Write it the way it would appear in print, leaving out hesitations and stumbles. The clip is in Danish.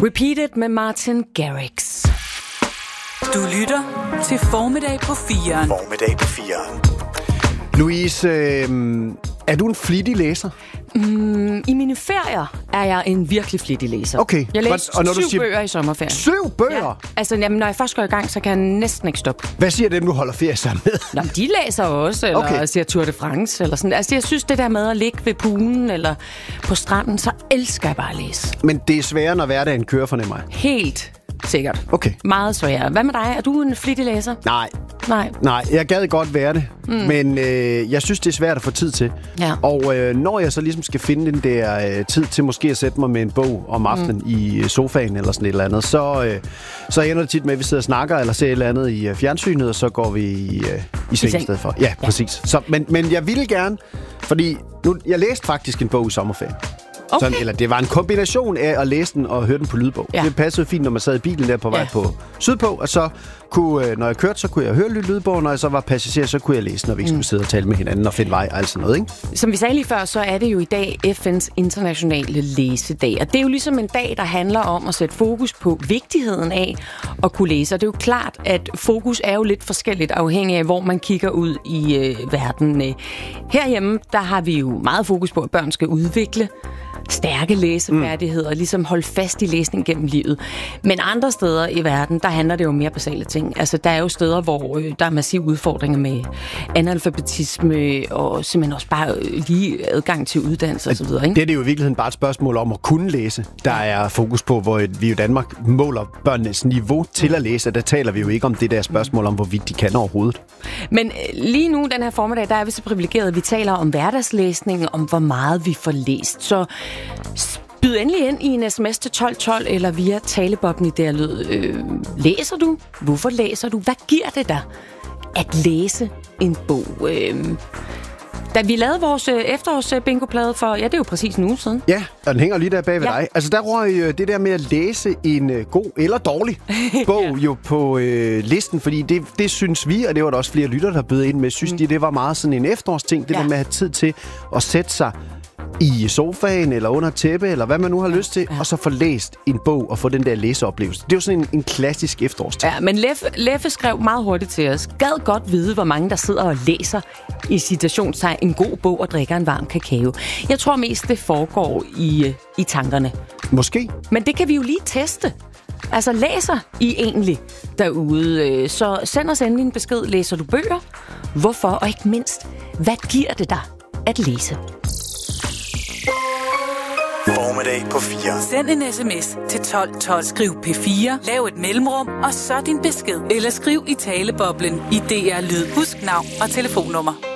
Repeated med Martin Garrix. Du lytter til Formiddag på 4'eren. Formiddag på 4'eren. Louise, er du en flittig læser? I mine ferier er jeg en virkelig flittig læser. Okay. Jeg læste 7 bøger i sommerferien. 7 bøger? Ja. Altså, når jeg først går i gang, så kan jeg næsten ikke stoppe. Hvad siger dem, du holder ferie sammen med? Nå, de læser også, eller ser Tour de France, eller sådan. Altså, jeg synes, det der med at ligge ved poolen, eller på stranden, så elsker jeg bare at læse. Men det er sværere, når hverdagen kører, fornemmer jeg. Helt sikkert. Okay. Meget sværere. Hvad med dig? Er du en flittig læser? Nej, jeg gad godt være det, men jeg synes, det er svært at få tid til. Ja. Og når jeg så ligesom skal finde den der tid til måske at sætte mig med en bog om aftenen i sofaen eller sådan et eller andet, så ender det tit med, at vi sidder og snakker eller ser et eller andet i fjernsynet, og så går vi i seng i stedet for. Ja, præcis. Så, men jeg ville gerne, fordi jeg læste faktisk en bog i sommerferien. Okay. Sådan, eller det var en kombination af at læse den og høre den på lydbog. Ja. Det passede fint, når man sad i bilen der på vej på sydpå, og så kunne, når jeg kørte, så kunne jeg høre lydbogen, når jeg så var passager, så kunne jeg læse, når vi ikke skulle sidde og tale med hinanden og finde vej og alt sådan noget, ikke? Som vi sagde lige før, så er det jo i dag FN's internationale læsedag, og det er jo ligesom en dag, der handler om at sætte fokus på vigtigheden af at kunne læse, og det er jo klart, at fokus er jo lidt forskelligt afhængig af, hvor man kigger ud i verden. Herhjemme, der har vi jo meget fokus på, at børn skal udvikle stærke læsefærdigheder, ligesom holde fast i læsning gennem livet. Men andre steder i verden, der handler det jo mere basale ting. Altså, der er jo steder, hvor der er massive udfordringer med analfabetisme og simpelthen også bare lige adgang til uddannelse og så videre, ikke? Det er jo i virkeligheden bare et spørgsmål om at kunne læse. Der er fokus på, hvor vi i Danmark måler børnenes niveau til at læse, og der taler vi jo ikke om det der spørgsmål om, hvorvidt de kan overhovedet. Men lige nu, den her formiddag, der er vi så privilegerede. Vi taler om hverdagslæsning, om hvor meget vi får læst. Så byd endelig ind i en sms til 1212 eller via talebobben i der lyd. Læser du? Hvorfor læser du? Hvad giver det dig at læse en bog? Da vi lavede vores efterårs-bingo-plade for, det er jo præcis en uge siden. Ja, og den hænger lige der bag ved dig. Altså, der røg det der med at læse en god eller dårlig bog jo på listen, fordi det synes vi, og det var der også flere lyttere, der bød ind med, synes de, det var meget sådan en efterårsting, det der med at have tid til at sætte sig i sofaen eller under tæppe, eller hvad man nu har lyst til, og så få læst en bog og få den der læseoplevelse. Det er jo sådan en klassisk efterårsting. Ja, men Leffe skrev meget hurtigt til os. Gad godt vide, hvor mange der sidder og læser i citationstegn en god bog og drikker en varm kakao. Jeg tror mest, det foregår i tankerne. Måske. Men det kan vi jo lige teste. Altså, læser I egentlig derude? Så send os endelig en besked. Læser du bøger? Hvorfor? Og ikke mindst, hvad giver det dig at læse? Formiddag på 4. Send en sms til 1212. Skriv P4, lav et mellemrum, og så din besked. Eller skriv i taleboblen i DR Lyd. Husk navn og telefonnummer.